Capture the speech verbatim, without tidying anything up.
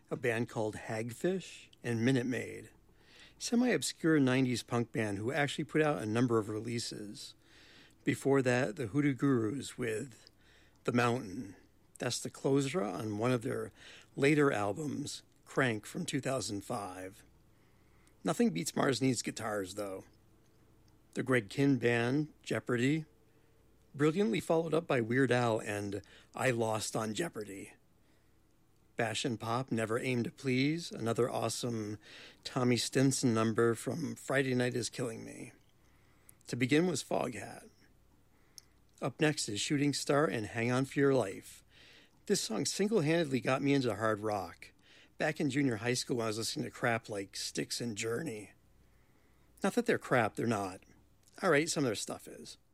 a band called Hagfish, and Minute Maid, semi-obscure nineties punk band who actually put out a number of releases. Before that, the Hoodoo Gurus with The Mountain. That's the closer on one of their later albums, Crank from two thousand five. Nothing beats Mars Needs Guitars, though. The Greg Kihn Band, Jeopardy, brilliantly followed up by Weird Al and I Lost on Jeopardy. Bash and Pop, Never Aim to Please, another awesome Tommy Stinson number from Friday Night is Killing Me. To begin was Foghat. Up next is Shooting Star and Hang On For Your Life. This song single-handedly got me into hard rock. Back in junior high school when I was listening to crap like Styx and Journey. Not that they're crap, they're not. Alright, some of their stuff is.